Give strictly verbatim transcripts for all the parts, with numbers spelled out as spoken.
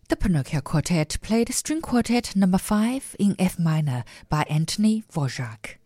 The Pinocchio Quartet played String Quartet number five in F minor by Anthony Dvorak.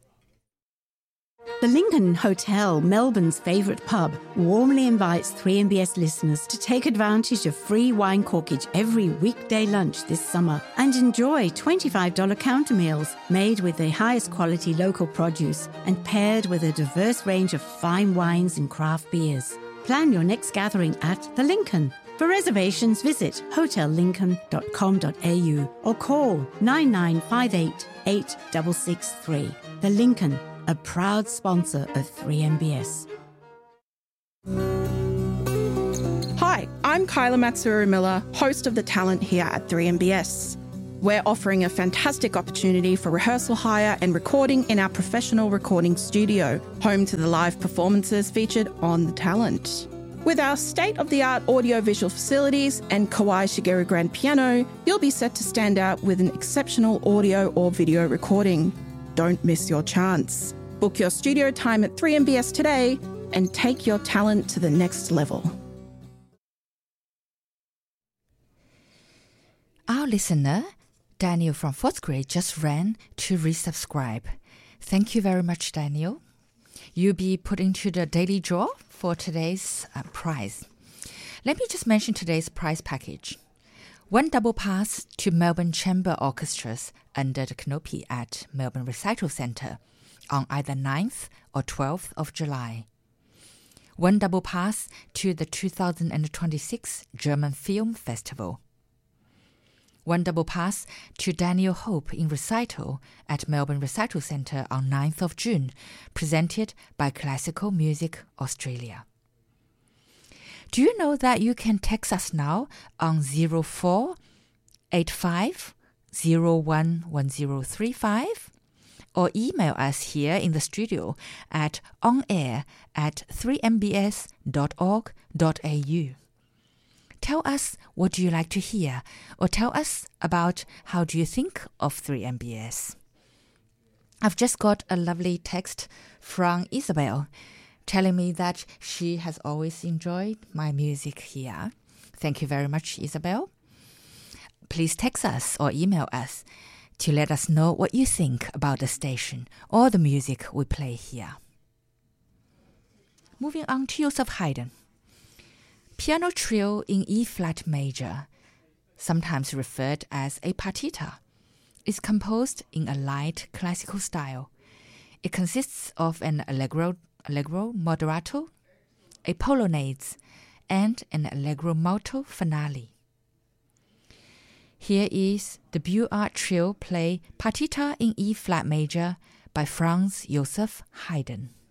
The Lincoln Hotel, Melbourne's favourite pub, warmly invites three M B S listeners to take advantage of free wine corkage every weekday lunch this summer and enjoy twenty-five dollars counter meals made with the highest quality local produce and paired with a diverse range of fine wines and craft beers. Plan your next gathering at The Lincoln. For reservations, visit hotel lincoln dot com dot a u or call nine nine five eight, eight six six three. The Lincoln, a proud sponsor of three M B S. Hi, I'm Kyla Matsuru-Miller, host of The Talent here at three M B S. We're offering a fantastic opportunity for rehearsal hire and recording in our professional recording studio, home to the live performances featured on The Talent. With our state-of-the-art audio-visual facilities and Kawai Shigeru grand piano, you'll be set to stand out with an exceptional audio or video recording. Don't miss your chance. Book your studio time at three M B S today and take your talent to the next level. Our listener, Daniel from fourth grade, just ran to resubscribe. Thank you very much, Daniel. You'll be put into the daily draw for today's uh, prize. Let me just mention today's prize package. One double pass to Melbourne Chamber Orchestras under the canopy at Melbourne Recital Centre on either ninth or twelfth of July. One double pass to the two thousand twenty-six German Film Festival. One double pass to Daniel Hope in recital at Melbourne Recital Centre on ninth of June, presented by Classical Music Australia. Do you know that you can text us now on zero four eight five zero one one zero three five or email us here in the studio at onair at three m b s dot org dot a u. Tell us what do you like to hear, or tell us about how do you think of three M B S. I've just got a lovely text from Isabel telling me that she has always enjoyed my music here. Thank you very much, Isabel. Please text us or email us to let us know what you think about the station or the music we play here. Moving on to Joseph Haydn. Piano Trio in E-flat major, sometimes referred as a partita, is composed in a light classical style. It consists of an allegro, allegro moderato, a polonaise, and an allegro molto finale. Here is the Beaux-Arts Trio play Partita in E-flat major by Franz Joseph Haydn.